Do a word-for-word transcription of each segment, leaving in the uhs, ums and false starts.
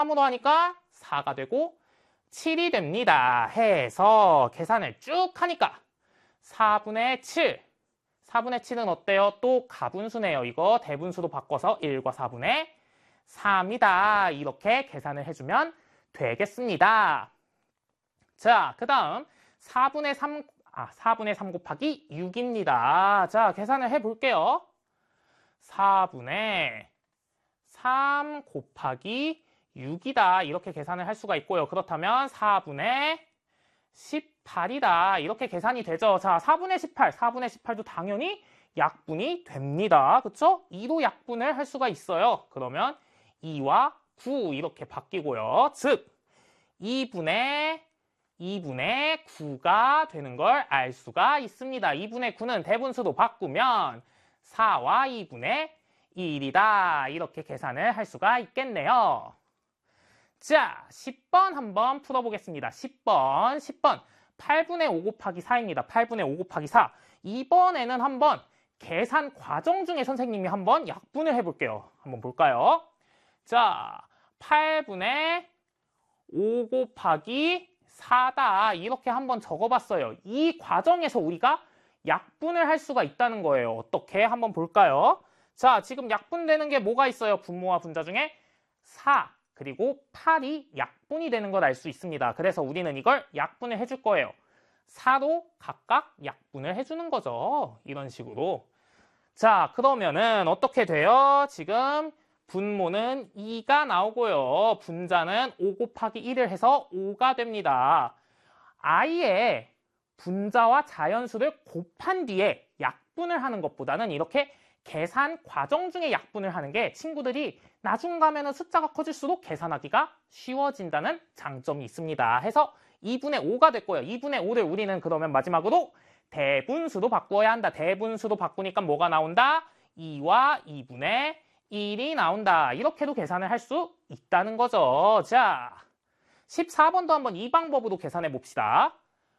삼으로 하니까 사가 되고 칠이 됩니다. 해서 계산을 쭉 하니까 사분의 칠. 사분의 칠은 어때요? 또 가분수네요. 이거 대분수로 바꿔서 일과 사분의 삼이다. 이렇게 계산을 해주면 되겠습니다. 자, 그 다음 사분의 삼, 아, 사분의 삼 곱하기 육입니다. 자, 계산을 해볼게요. 사분의 삼 곱하기 육이다. 이렇게 계산을 할 수가 있고요. 그렇다면 사분의 십팔이다. 이렇게 계산이 되죠. 자, 사분의 십팔, 사분의 십팔도 당연히 약분이 됩니다. 그쵸? 이로 약분을 할 수가 있어요. 그러면 이와 구 이렇게 바뀌고요. 즉, 이분의 이분의 구가 되는 걸 알 수가 있습니다. 이분의 구는 대분수도 바꾸면 사와 이분의 일이다. 이렇게 계산을 할 수가 있겠네요. 자, 십 번 한번 풀어보겠습니다. 십 번, 십 번. 팔분의 오 곱하기 사입니다. 팔분의 오 곱하기 사. 이번에는 한번 계산 과정 중에 선생님이 한번 약분을 해볼게요. 한번 볼까요? 자, 팔분의 오 곱하기 사다. 이렇게 한번 적어봤어요. 이 과정에서 우리가 약분을 할 수가 있다는 거예요. 어떻게? 한번 볼까요? 자, 지금 약분되는 게 뭐가 있어요? 분모와 분자 중에 사. 그리고 팔이 약분이 되는 걸 알 수 있습니다. 그래서 우리는 이걸 약분을 해줄 거예요. 사로 각각 약분을 해주는 거죠. 이런 식으로. 자, 그러면은 어떻게 돼요? 지금 분모는 이가 나오고요. 분자는 오 곱하기 일을 해서 오가 됩니다. 아예 분자와 자연수를 곱한 뒤에 약분을 하는 것보다는 이렇게 계산 과정 중에 약분을 하는 게 친구들이 나중 가면은 숫자가 커질수록 계산하기가 쉬워진다는 장점이 있습니다. 해서 이분의 오가 됐고요. 이분의 오를 우리는 그러면 마지막으로 대분수로 바꾸어야 한다. 대분수로 바꾸니까 뭐가 나온다? 이와 이분의 일이 나온다. 이렇게도 계산을 할 수 있다는 거죠. 자, 십사 번도 한번 이 방법으로 계산해 봅시다.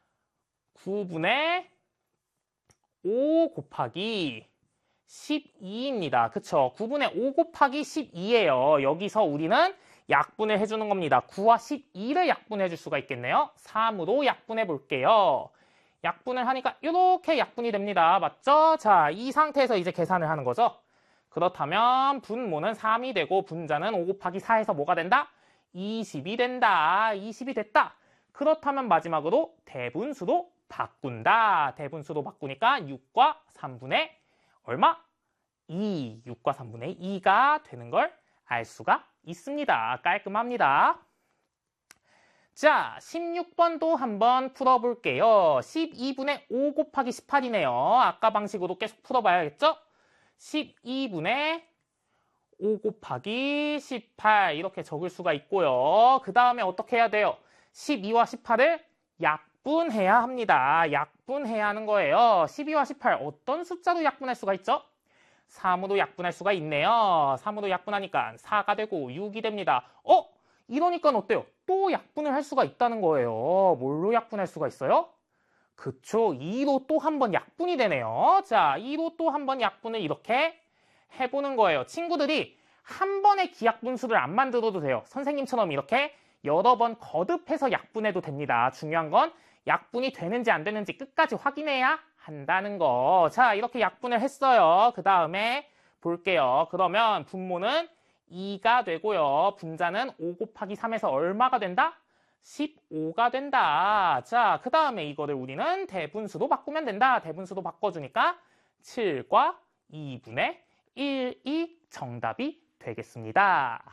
구분의 오 곱하기 십이입니다. 그쵸? 구분의 오 곱하기 십이예요. 여기서 우리는 약분을 해주는 겁니다. 구와 십이를 약분해 줄 수가 있겠네요. 삼으로 약분해 볼게요. 약분을 하니까 이렇게 약분이 됩니다. 맞죠? 자, 이 상태에서 이제 계산을 하는 거죠. 그렇다면 분모는 삼이 되고 분자는 오 곱하기 사에서 뭐가 된다? 이십이 된다. 이십이 됐다. 그렇다면 마지막으로 대분수로 바꾼다. 대분수로 바꾸니까 육과 삼분의 얼마? 이. 육과 삼분의 이가 되는 걸 알 수가 있습니다. 깔끔합니다. 자, 십육 번도 한번 풀어볼게요. 십이분의 오 곱하기 십팔이네요. 아까 방식으로 계속 풀어봐야겠죠? 십이분의 오 곱하기 십팔 이렇게 적을 수가 있고요. 그 다음에 어떻게 해야 돼요? 십이와 십팔을 약분해야 합니다. 약분해야 하는 거예요. 십이와 십팔 어떤 숫자로 약분할 수가 있죠? 삼으로 약분할 수가 있네요. 삼으로 약분하니까 사가 되고 육이 됩니다. 어? 이러니까 어때요? 또 약분을 할 수가 있다는 거예요. 뭘로 약분할 수가 있어요? 그쵸. 이로 또 한 번 약분이 되네요. 자, 이로 또 한 번 약분을 이렇게 해보는 거예요. 친구들이 한 번에 기약분수를 안 만들어도 돼요. 선생님처럼 이렇게 여러 번 거듭해서 약분해도 됩니다. 중요한 건 약분이 되는지 안 되는지 끝까지 확인해야 한다는 거. 자, 이렇게 약분을 했어요. 그 다음에 볼게요. 그러면 분모는 이가 되고요. 분자는 오 곱하기 삼에서 얼마가 된다? 십오가 된다. 자, 그 다음에 이거를 우리는 대분수로 바꾸면 된다. 대분수로 바꿔주니까 칠과 이분의 일이 정답이 되겠습니다.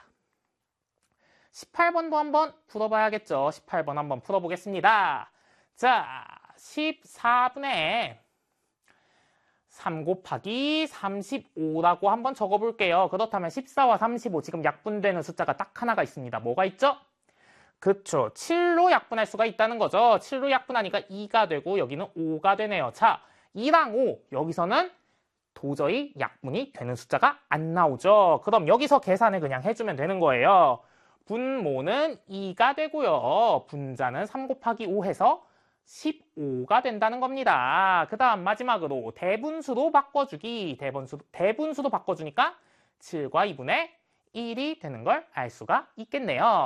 십팔 번도 한번 풀어봐야겠죠. 십팔 번 한번 풀어보겠습니다. 자, 십사분의 삼 곱하기 삼십오라고 한번 적어볼게요. 그렇다면 십사와 삼십오 지금 약분되는 숫자가 딱 하나가 있습니다. 뭐가 있죠? 그쵸. 칠로 약분할 수가 있다는 거죠. 칠로 약분하니까 이가 되고 여기는 오가 되네요. 자, 이랑 오 여기서는 도저히 약분이 되는 숫자가 안 나오죠. 그럼 여기서 계산을 그냥 해주면 되는 거예요. 분모는 이가 되고요. 분자는 삼 곱하기 오 해서 십오가 된다는 겁니다. 그 다음 마지막으로 대분수로 바꿔주기. 대분수, 대분수로 바꿔주니까 칠과 이분의 일이 되는 걸 알 수가 있겠네요.